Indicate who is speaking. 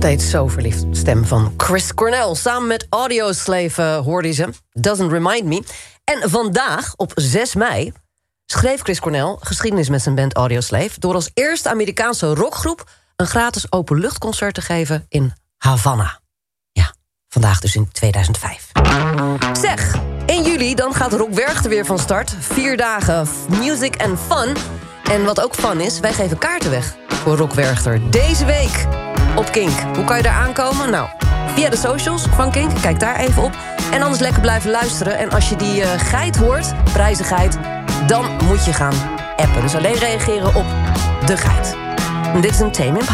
Speaker 1: Steeds zo verliefd. Stem van Chris Cornell. Samen met Audioslave hoorde ze. Doesn't Remind Me. En vandaag, op 6 mei, schreef Chris Cornell geschiedenis met zijn band Audioslave door als eerste Amerikaanse rockgroep een gratis openluchtconcert te geven in Havana. Ja, vandaag dus in 2005. Zeg, in juli dan gaat Rock Werchter weer van start. 4 dagen music and fun. En wat ook fun is, wij geven kaarten weg voor Rock Werchter deze week op Kink. Hoe kan je daar aankomen? Nou, via de socials van Kink, kijk daar even op. En anders lekker blijven luisteren. En als je die geit hoort, prijzengeit, dan moet je gaan appen. Dus alleen reageren op de geit. En dit is een Tame Impala.